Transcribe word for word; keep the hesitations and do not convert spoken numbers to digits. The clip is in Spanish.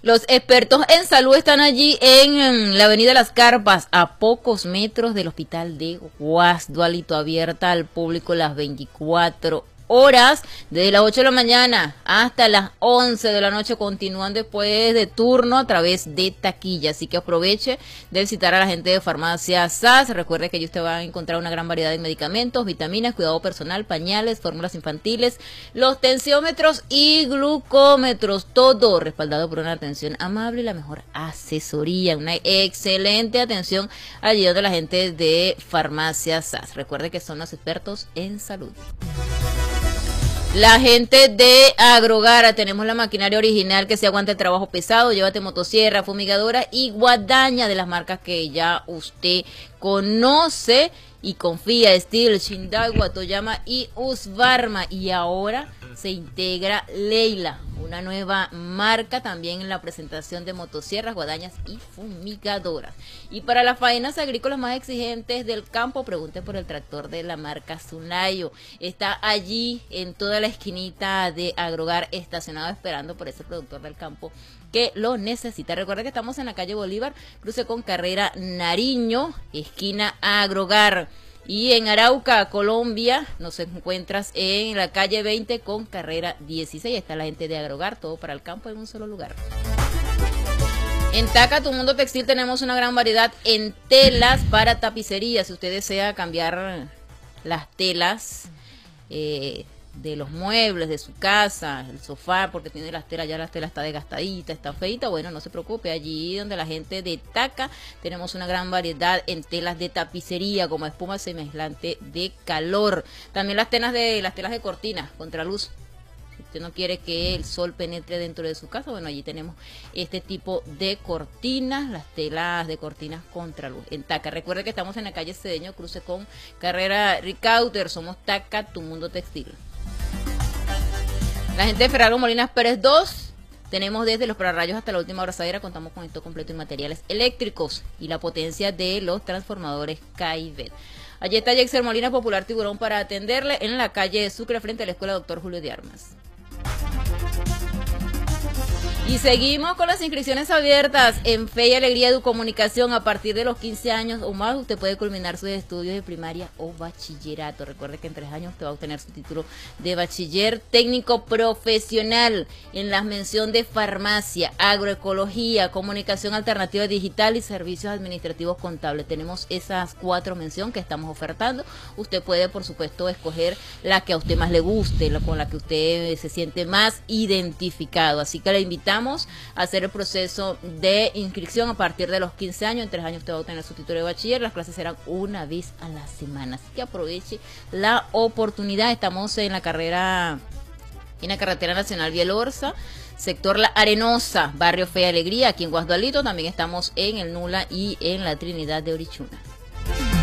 Los expertos en salud están allí en la avenida Las Carpas, a pocos metros del hospital de Guasdualito, abierta al público las veinticuatro horas, desde las ocho de la mañana hasta las once de la noche, continúan después de turno a través de taquilla, así que aproveche de visitar a la gente de Farmacia S A S. Recuerde que allí usted va a encontrar una gran variedad de medicamentos, vitaminas, cuidado personal, pañales, fórmulas infantiles, los tensiómetros y glucómetros, todo respaldado por una atención amable y la mejor asesoría, una excelente atención allí donde la gente de Farmacia S A S. Recuerde que son los expertos en salud. La gente de Agrogara, tenemos la maquinaria original que se aguanta el trabajo pesado, llévate motosierra, fumigadora y guadaña de las marcas que ya usted conoce y confía, Steel, Shindai, Watoyama y Husqvarna. Y ahora se integra Leila, una nueva marca también en la presentación de motosierras, guadañas y fumigadoras. Y para las faenas agrícolas más exigentes del campo, pregunte por el tractor de la marca Sunayo. Está allí en toda la esquinita de Agrogar, estacionado esperando por ese productor del campo que lo necesita. Recuerda que estamos en la calle Bolívar, cruce con carrera Nariño, esquina Agrogar. Y en Arauca, Colombia, nos encuentras en la calle veinte con carrera dieciséis. Está la gente de Agrogar, todo para el campo en un solo lugar. En Taca, tu mundo textil, tenemos una gran variedad en telas para tapicería. Si usted desea cambiar las telas eh, de los muebles de su casa, el sofá, porque tiene las telas, ya la tela está desgastadita, está feita, bueno, no se preocupe, allí donde la gente de Taca tenemos una gran variedad en telas de tapicería, como espuma semiaislante de calor. También las telas de las telas de cortinas, contraluz. Si usted no quiere que el sol penetre dentro de su casa, bueno, allí tenemos este tipo de cortinas, las telas de cortinas contraluz en Taca. Recuerde que estamos en la calle Cedeño, cruce con carrera Ricauter, somos Taca, tu mundo textil. La gente de Ferraro Molinas Pérez dos, tenemos desde los pararrayos hasta la última abrazadera, contamos con esto completo en materiales eléctricos y la potencia de los transformadores K I V E T. Allí está Yexer Molina, Popular Tiburón, para atenderle en la calle Sucre, frente a la Escuela Doctor Julio de Armas. Y seguimos con las inscripciones abiertas en Fe y Alegría Educomunicación. A partir de los quince años o más, usted puede culminar sus estudios de primaria o bachillerato. Recuerde que en tres años usted va a obtener su título de bachiller técnico profesional en la mención de farmacia, agroecología, comunicación alternativa digital y servicios administrativos contables. Tenemos esas cuatro menciones que estamos ofertando. Usted puede, por supuesto, escoger la que a usted más le guste, la con la que usted se siente más identificado. Así que le invitamos a hacer el proceso de inscripción a partir de los quince años. En tres años usted va a obtener su título de bachiller. Las clases serán una vez a la semana, así que aproveche la oportunidad. Estamos en la carrera, en la carretera nacional Bielorza, sector La Arenosa, barrio Fe y Alegría, aquí en Guasdualito. También estamos en el Nula y en la Trinidad de Orichuna.